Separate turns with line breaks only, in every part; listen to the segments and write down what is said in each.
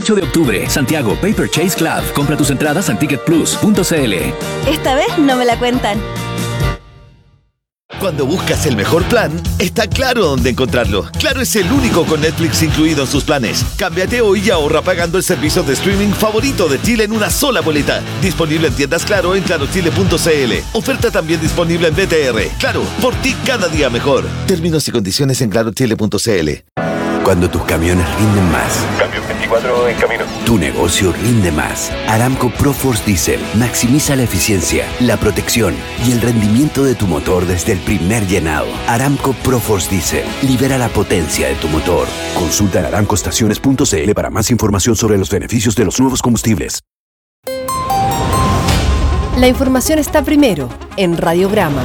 8 de octubre, Santiago Paper Chase Club. Compra tus entradas en ticketplus.cl.
Esta vez no me la cuentan.
Cuando buscas el mejor plan, está Claro dónde encontrarlo. Claro es el único con Netflix incluido en sus planes. Cámbiate hoy y ahorra pagando el servicio de streaming favorito de Chile en una sola boleta. Disponible en tiendas Claro en clarochile.cl. Oferta también disponible en BTR. Claro, por ti cada día mejor. Términos y condiciones en clarochile.cl.
Cuando tus camiones rinden más.
Cambio 24 en camino.
Tu negocio rinde más. Aramco ProForce Diesel maximiza la eficiencia, la protección y el rendimiento de tu motor desde el primer llenado. Aramco ProForce Diesel libera la potencia de tu motor. Consulta en aramcoestaciones.cl para más información sobre los beneficios de los nuevos combustibles.
La información está primero en Radiograma.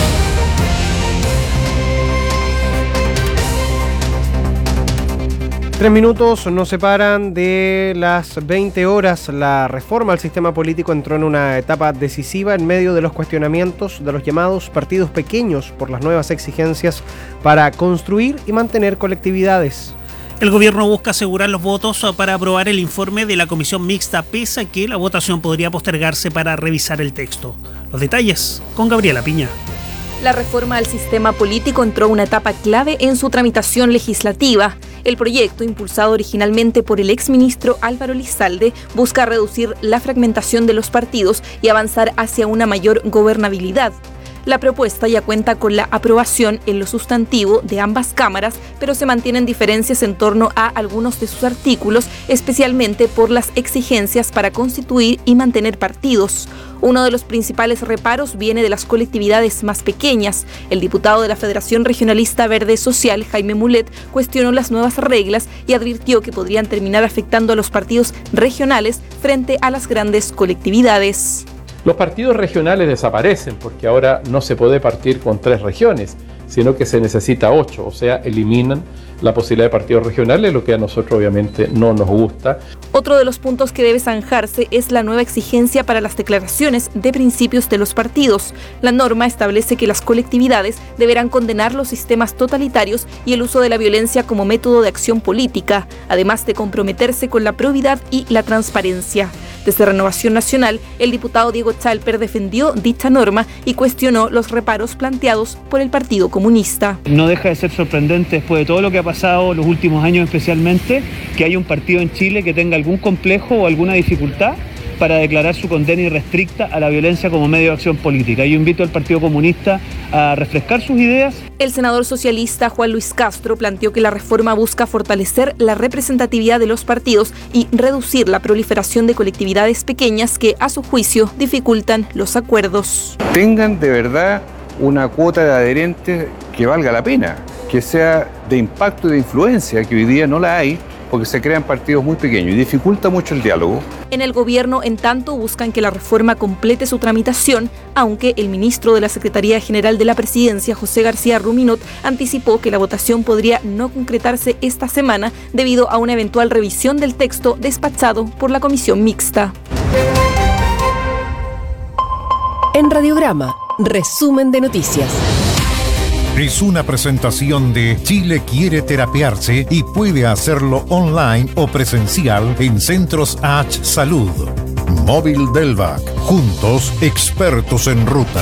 3 minutos nos separan de las 20 horas. La reforma al sistema político entró en una etapa decisiva en medio de los cuestionamientos de los llamados partidos pequeños por las nuevas exigencias para construir y mantener colectividades.
El gobierno busca asegurar los votos para aprobar el informe de la comisión mixta, pese a que la votación podría postergarse para revisar el texto. Los detalles con Gabriela Piña.
La reforma al sistema político entró a una etapa clave en su tramitación legislativa. El proyecto, impulsado originalmente por el exministro Álvaro Elizalde, busca reducir la fragmentación de los partidos y avanzar hacia una mayor gobernabilidad. La propuesta ya cuenta con la aprobación en lo sustantivo de ambas cámaras, pero se mantienen diferencias en torno a algunos de sus artículos, especialmente por las exigencias para constituir y mantener partidos. Uno de los principales reparos viene de las colectividades más pequeñas. El diputado de la Federación Regionalista Verde Social, Jaime Mulet, cuestionó las nuevas reglas y advirtió que podrían terminar afectando a los partidos regionales frente a las grandes colectividades.
Los partidos regionales desaparecen porque ahora no se puede partir con 3 regiones, sino que se necesita 8, o sea, eliminan la posibilidad de partidos regionales, lo que a nosotros obviamente no nos gusta.
Otro de los puntos que debe zanjarse es la nueva exigencia para las declaraciones de principios de los partidos. La norma establece que las colectividades deberán condenar los sistemas totalitarios y el uso de la violencia como método de acción política, además de comprometerse con la probidad y la transparencia. Desde Renovación Nacional, el diputado Diego Chalper defendió dicha norma y cuestionó los reparos planteados por el Partido Comunista.
No deja de ser sorprendente, después de todo lo que ha pasado los últimos años especialmente, que haya un partido en Chile que tenga algún complejo o alguna dificultad para declarar su condena irrestricta a la violencia como medio de acción política. Yo invito al Partido Comunista a refrescar sus ideas.
El senador socialista Juan Luis Castro planteó que la reforma busca fortalecer la representatividad de los partidos y reducir la proliferación de colectividades pequeñas que, a su juicio, dificultan los acuerdos.
Tengan de verdad una cuota de adherentes que valga la pena, que sea de impacto y de influencia, que hoy día no la hay, porque se crean partidos muy pequeños y dificulta mucho el diálogo.
En el gobierno, en tanto, buscan que la reforma complete su tramitación, aunque el ministro de la Secretaría General de la Presidencia, José García Ruminot, anticipó que la votación podría no concretarse esta semana debido a una eventual revisión del texto despachado por la comisión mixta.
En Radiograma, resumen de noticias.
Es una presentación de Chile quiere terapiarse y puede hacerlo online o presencial en Centros H Salud. Móvil Delvac, juntos expertos en ruta.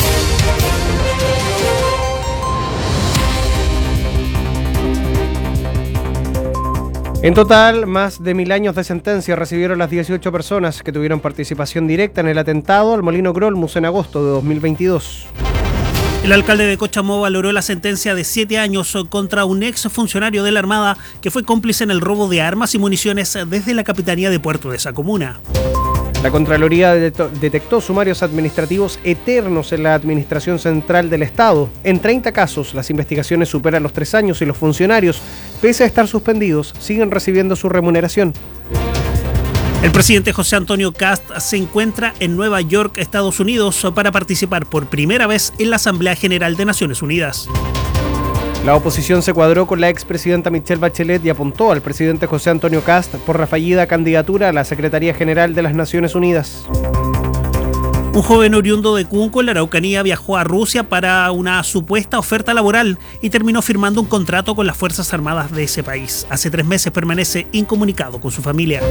En total, más de 1000 años de sentencia recibieron las 18 personas que tuvieron participación directa en el atentado al Molino Grolmus en agosto de 2022.
El alcalde de Cochamó valoró la sentencia de 7 años contra un ex funcionario de la Armada que fue cómplice en el robo de armas y municiones desde la capitanía de puerto de esa comuna.
La Contraloría detectó sumarios administrativos eternos en la Administración Central del Estado. En 30 casos, las investigaciones superan los 3 años y los funcionarios, pese a estar suspendidos, siguen recibiendo su remuneración.
El presidente José Antonio Kast se encuentra en Nueva York, Estados Unidos, para participar por primera vez en la Asamblea General de Naciones Unidas.
La oposición se cuadró con la expresidenta Michelle Bachelet y apuntó al presidente José Antonio Kast por la fallida candidatura a la Secretaría General de las Naciones Unidas.
Un joven oriundo de Cunco, en la Araucanía, viajó a Rusia para una supuesta oferta laboral y terminó firmando un contrato con las Fuerzas Armadas de ese país. Hace 3 meses permanece incomunicado con su familia.